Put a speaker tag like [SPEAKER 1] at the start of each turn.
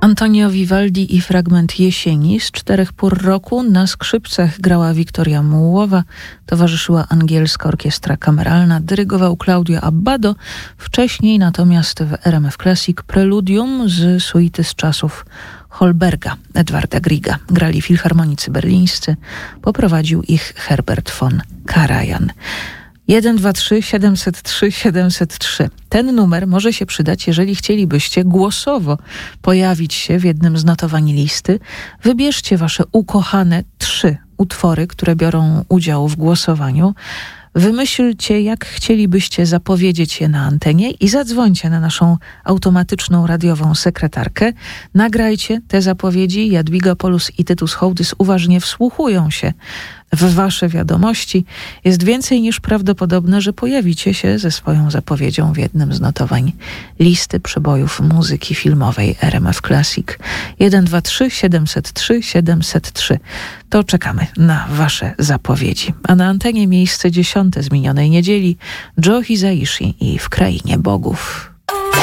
[SPEAKER 1] Antonio Vivaldi i fragment Jesieni z 4 pór roku. Na skrzypcach grała Wiktoria Mułowa, towarzyszyła angielska orkiestra kameralna, dyrygował Claudio Abbado. Wcześniej natomiast w RMF Classic preludium z suity z czasów Holberga, Edwarda Grieга. Grali filharmonicy berlińscy, poprowadził ich Herbert von Karajan. 123 703 703. Ten numer może się przydać, jeżeli chcielibyście głosowo pojawić się w jednym z notowań listy. Wybierzcie wasze ukochane 3 utwory, które biorą udział w głosowaniu. Wymyślcie, jak chcielibyście zapowiedzieć je na antenie i zadzwońcie na naszą automatyczną radiową sekretarkę. Nagrajcie te zapowiedzi. Jadwiga Polus i Tytus Hołdys uważnie wsłuchują się w wasze wiadomości. Jest więcej niż prawdopodobne, że pojawicie się ze swoją zapowiedzią w jednym z notowań listy przebojów muzyki filmowej RMF Classic. 123 703 703. To czekamy na wasze zapowiedzi. A na antenie miejsce 10 z minionej niedzieli Joe Hisaishi i W krainie bogów.